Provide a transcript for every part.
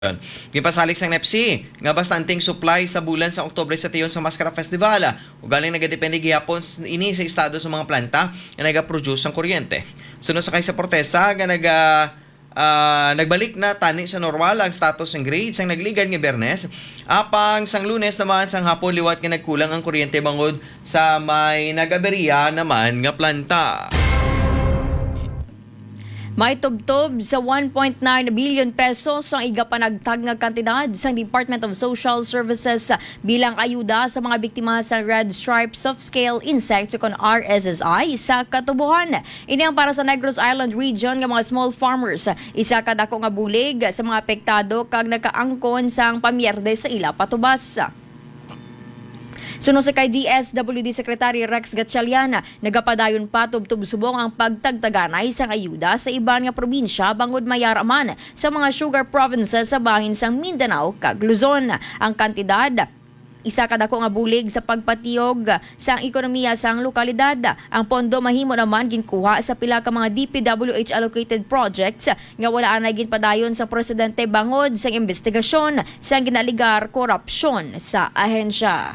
Gipasalik sang NEPC nga bastanting supply sa bulan sa Oktubre sa tiyon sa Mascara Festival. Ugaling nagadepende gihapon ini sa estado sa mga planta nga naga-produce ang kuryente. Sunod sa kay sa protesta nga nagbalik na tani sa normal ang status ng grades ang nagligan nga Bernes. Apang sang Lunes naman sang hapon liwat nga nagkulang ang kuryente bangod sa may nagaberya naman nga planta. May tubtob sa 1.9 billion pesos ang igapanagtag nga kantidad sa Department of Social Services bilang ayuda sa mga biktima sa Red Stripe Soft-Scale Insect kon RSSI sa katubuhan. Ini ang para sa Negros Island Region nga mga small farmers. Isa ka dako nga bulig sa mga apektado kag nakaangkon sang pamierde sa ila patubas. Sunod sa kay DSWD Secretary Rex Gatchalian, nagapadayon pa tubtub-subong ang pagtagtaganay sang ayuda sa iban nga probinsya bangod mayaraman sa mga sugar provinces sa bahin sang Mindanao kag Luzon. Ang kantidad isa ka dako nga bulig sa pagpatiyog sa ekonomiya sang lokalidad. Ang pondo mahimo naman ginkuha sa pila ka mga DPWH allocated projects nga wala na ginpadayon sa presidente bangod sa investigasyon sa ginaligar korupsyon sa ahensya.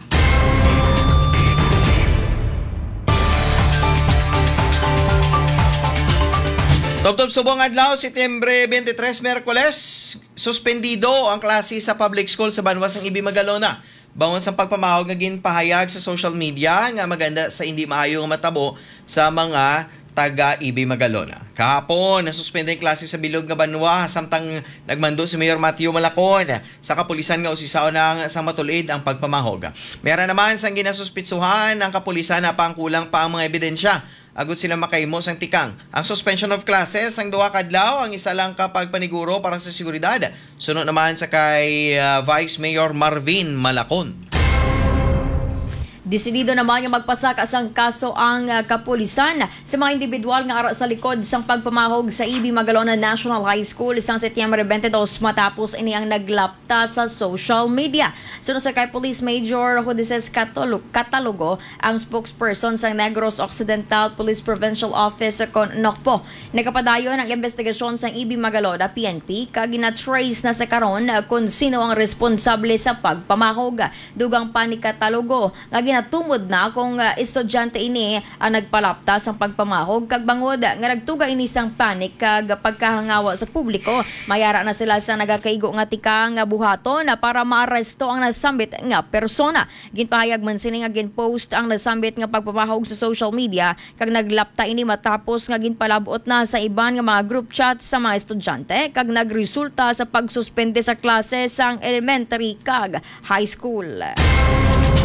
Tubtob subong adlaw, Setyembre 23, Miyerkules, suspendido ang klase sa public school sa Banwas ng Ibi Magalona. Bangon sa pagpamahog nga ginpahayag sa social media nga maganda sa hindi maayo nga matabo sa mga taga Ibi Magalona. Kahapon, nasuspende ang klase sa Bilog nga Banwa samtang nagmando si Mayor Matthew Malacon sa kapulisan nga usisao ng sa matulid ang pagpamahog. Meron naman sang ginasuspitsuhan ng kapulisan na pangkulang pa ang mga ebidensya. Agud sila makaimo sang tikang. Ang suspension of classes ang duha ka adlaw, ang isa lang kapag paniguro para sa seguridad. Sunod naman sa kay Vice Mayor Marvin Malacon. Desidido naman nga magpasaka sang kaso ang kapulisan sa mga individual nga ara sa likod sang pagpamahog sa Ibi Magalona National High School isang Setyembre 22 matapos ini ang naglapta sa social media. Sunod sa kay Police Major Judices Catalogo, ang spokesperson sa Negros Occidental Police Provincial Office kon Nokpo. Nagapadayon ang investigasyon sa Ibi Magalona PNP kag gina-trace na sa karon kung sino ang responsable sa pagpamahog. Dugang pa ni Catalogo nga natumod na kung estudyante ini ang nagpalapta sa pagpamahog kag bangod nga nagtuga ini sang panik kag pagkahangawa sa publiko. Mayara na sila sa nagakaigo nga tika nga buhaton na para maaresto ang nasambit nga persona. Ginpahayag man sini nga ginpost ang nasambit nga pagpamahog sa social media kag naglapta ini matapos nga ginpalabot na sa iban nga mga group chat sa mga estudyante kag nagresulta sa pagsuspende sa klase sang elementary kag high school.